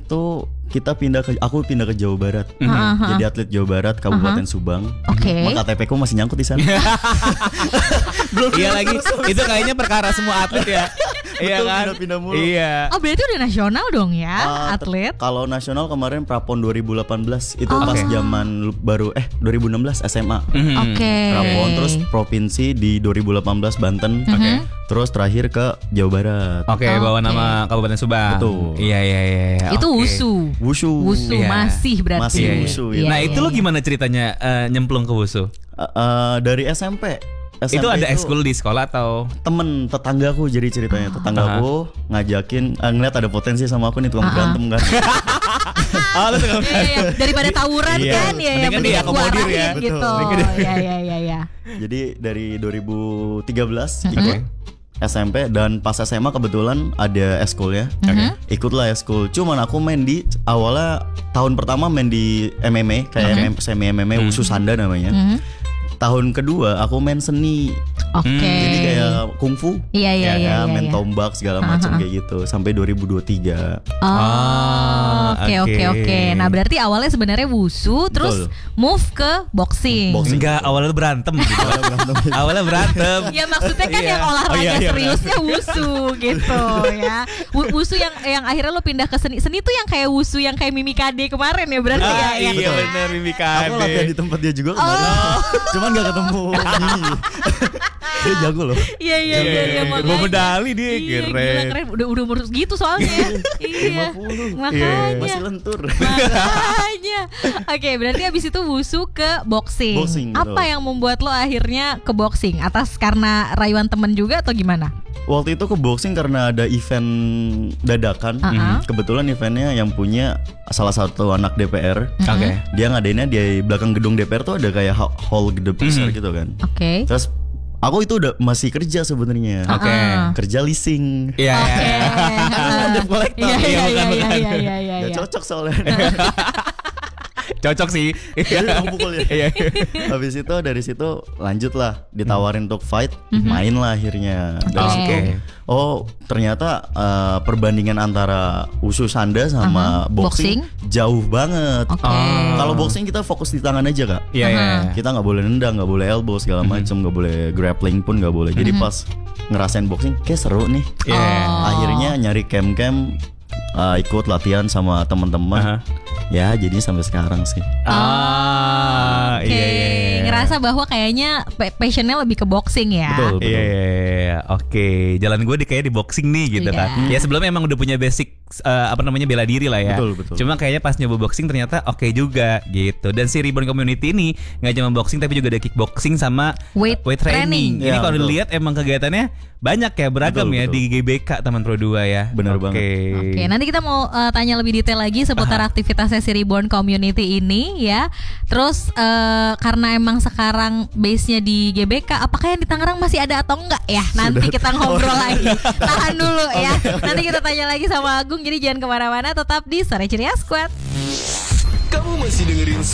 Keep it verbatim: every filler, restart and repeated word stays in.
itu kita pindah ke aku pindah ke Jawa Barat. Mm-hmm. Jadi atlet Jawa Barat Kabupaten uh-huh. Subang. Oke. Okay. Maka K T P ku masih nyangkut di sana. Iya lagi. Itu kayaknya perkara semua atlet ya. Iya kan? Pindah-pindah mulu. Iya. Oh berarti udah nasional dong ya uh, atlet? T- kalau nasional kemarin Prapon dua ribu delapan belas itu oh. pas zaman baru eh dua ribu enam belas S M A. Mm-hmm. Oke. Okay. Prapon terus provinsi di dua ribu delapan belas Banten. Mm-hmm. Oke. Okay. Terus terakhir ke Jawa Barat. Oke, okay, bawa okay. nama Kabupaten Subang. Betul. Iya iya iya. Itu okay. wushu. Wushu. Wushu iya. masih berarti. Masih iya, wushu. Iya. Ya. Nah, iya, itu iya. lo gimana ceritanya uh, nyemplung ke wushu? Uh, uh, dari S M P. S M P itu ada ekskul di sekolah atau temen tetanggaku jadi ceritanya tetanggaku uh-huh. ngajakin uh, ngeliat ada potensi sama aku nih tukang uh-huh. berantem kan. Oh, lu tukang iya, iya. Daripada tawuran iya. kan ya yang penting diakomodir ya gitu. Iya iya iya iya. Jadi dari dua ribu tiga belas uh-huh. ikut S M P dan pas S M A kebetulan ada eskul ya. Uh-huh. Ikutlah eskul. Cuman aku main di awalnya tahun pertama main di M M A kayak okay. M M, semi M M A uh-huh. Wushu Sanda namanya. Uh-huh. Tahun kedua aku main seni. Oke. Okay. Jadi kayak kungfu. Iya iya ya, iya. ya, iya main iya. tombak segala macam uh-huh. kayak gitu sampai dua ribu dua puluh tiga. Oh, oke oke oke. Nah, berarti awalnya sebenarnya wushu terus move ke boxing. boxing. Enggak, awalnya berantem gitu. awalnya berantem. awalnya berantem. Ya maksudnya kan yang olahraga oh, iya, iya, seriusnya wushu gitu ya. Wushu yang yang akhirnya lo pindah ke seni. Seni tuh yang kayak wushu yang kayak Mimikade kemarin ya berarti ah, ya. Iya ya, benar Mimikade. Aku latihan di tempat dia juga kemarin. Oh. Cuman gak ketemu. Dia jago loh. Iya iya iya iya makanya. Bawa medali dia iya, keren. Gila, keren. Udah udah umur gitu soalnya. Iya. lima puluh Makanya. Masih lentur. Makanya. Oke, berarti abis itu wushu ke boxing. Boxing, apa betul. yang membuat lo akhirnya ke boxing? Atas karena rayuan temen juga atau gimana? Waktu itu ke boxing karena ada event dadakan. Uh-huh. Kebetulan eventnya yang punya salah satu anak D P R. Uh-huh. Oke. Okay. Dia ngadainnya di belakang gedung D P R tuh ada kayak hall gede besar Mm-hmm. gitu kan. Oke. Okay. Terus aku itu udah masih kerja sebenarnya. Oke. Okay. Uh-uh. Kerja leasing. Iya. Oke. Debt collector. Iya iya Iya, iya bukan, iya bukan. iya iya iya. Gak cocok soalnya. Cocok sih. Iya, pukul ya. Iya. Habis itu dari situ lanjut lah ditawarin untuk fight, Mhm. main lah akhirnya. Dari Oke. situ oh ternyata uh, perbandingan antara Wushu Sanda sama Uh-huh. boxing, Boxing? jauh banget. Oke. Oh. Kalau boxing kita fokus di tangan aja kak. Iya iya. Uh-huh. Kita nggak boleh nendang, nggak boleh elbow segala macam, nggak boleh grappling pun nggak boleh. Jadi Mhm. pas ngerasain boxing, kayak seru nih. Iya. Oh. Akhirnya nyari camp-camp, uh, ikut latihan sama teman-teman. Aha. Ya jadi sampai sekarang sih. Ah, Oke, iya iya. iya. ngerasa bahwa kayaknya pa- passionnya lebih ke boxing ya. Betul. Iya, iya, iya. Oke, jalan gue di kayak di boxing nih gitu Iya. kan. Ya sebelumnya emang udah punya basic uh, apa namanya bela diri lah ya. Betul, betul. Cuma kayaknya pas nyoba boxing ternyata oke juga gitu. Dan si Reborn Community ini nggak cuma boxing tapi juga ada kickboxing sama Weight training. Ini Ya, kalau betul. dilihat emang kegiatannya banyak ya, beragam Betul, ya betul. di G B K Taman Pro dua ya. Benar Oke. banget. Oke, nanti kita mau uh, tanya lebih detail lagi seputar aktivitasnya si Reborn Community ini ya. Terus uh, karena emang sekarang base-nya di G B K, apakah yang di Tangerang masih ada atau enggak ya? Nanti kita ngobrol lagi. Tahan dulu ya. Nanti kita tanya lagi sama Agung. Jadi jangan kemana-mana, tetap di Sore Ceria Squad. Kamu masih dengerin